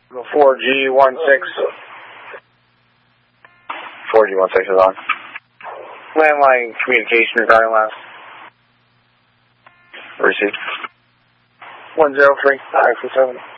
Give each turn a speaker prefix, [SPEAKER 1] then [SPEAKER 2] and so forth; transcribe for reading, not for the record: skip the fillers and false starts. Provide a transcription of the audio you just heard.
[SPEAKER 1] 4G16.
[SPEAKER 2] 4G16 is on.
[SPEAKER 1] Landline communication regarding last.
[SPEAKER 2] Received.
[SPEAKER 1] 103, 547.